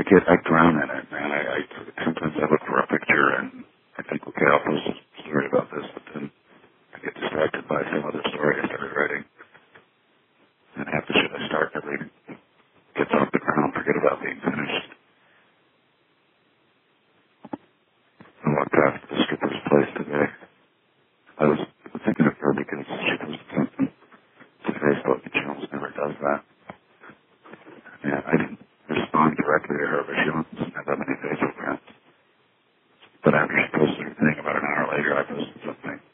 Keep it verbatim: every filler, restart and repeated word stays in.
get, I drown in it, man. I, I sometimes I look for a picture and I think, okay, I'll post a story about this, but then I get distracted by some other story I started writing. And half the shit I start never even gets off the ground, forget about being finished. I walked past the stripper's place today. I was thinking of her because she posted something to Facebook and she almost never does that. Yeah, I didn't respond directly to her, but she doesn't have that many Facebook friends. But after she posted her thing, about an hour later, I posted something.